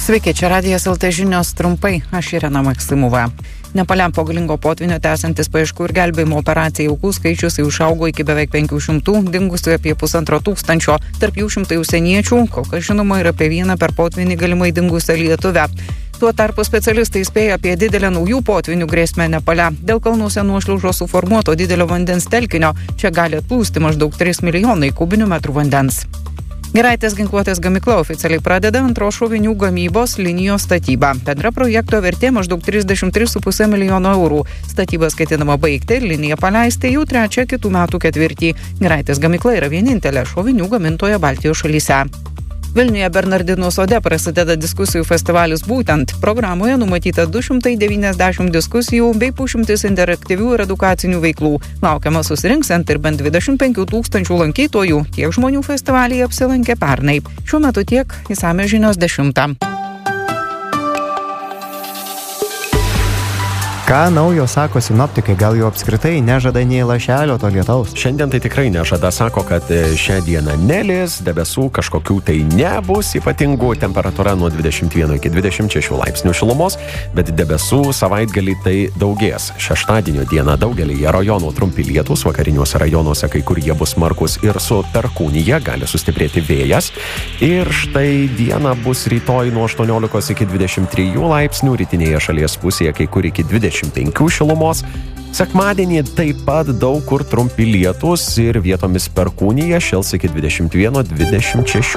Sveiki, čia Radijas LT žinios trumpai, aš Irena Maksimova. Nepale po galingo potvynio tęsiantis paieškų ir gelbėjimo operacijai aukų skaičius jau išaugo iki beveik 500, dingusių apie 1500, tarp jų 100 užsieniečių, kol kas žinoma ir apie vieną per potvynį galimai dingusią lietuvę. Tuo tarpu specialistai įspėja apie didelę naujų potvynių grėsmę Nepale. Dėl kalnuose nuošliaužos suformuoto didelio vandens telkinio čia gali atplūsti maždaug 3 milijonai kubinių metrų vandens. Giraitės ginkluotės gamykla oficialiai pradeda antros šovinių gamybos linijos statybą. Bendra projekto vertė maždaug 33,5 milijono eurų. Statybas ketinama baigti ir liniją paleisti jau 3 kitų metų ketvirtį. Giraitės gamykla yra vienintelė šovinių gamintoja Baltijos šalyse. Vilniuje Bernardinų sode prasideda diskusijų festivalis Būtent. Programoje numatyta 290 diskusijų bei 100 interaktyvių ir edukacinių veiklų. Laukiama susirinksiant ir bent 25 000 lankytojų. Tiek žmonių festivalyje apsilankė pernai. Šiuo metu tiek, išsamios žinios 10. Ką naujo sako sinoptikai, gal jau apskritai nežada nei lašelio to lietaus? Šiandien tai tikrai nežada, sako, kad šią dieną nelis, debesų kažkokių tai nebus, ypatingų temperatūra nuo 21 iki 26 laipsnių šilumos, bet debesų savaitgalį tai daugės. Šeštadienio dieną daugelįje rajonų trumpi lietūs, vakariniuose rajonuose kai kur jie bus smarkus ir su perkūnija gali sustiprėti vėjas. Ir štai diena bus rytoj nuo 18 iki 23 laipsnių, rytinėje šalies pusėje kai kur iki 25 šilumos. Sekmadienį taip pat daug kur trumpi lietūs ir vietomis perkūnija, šils iki 21-26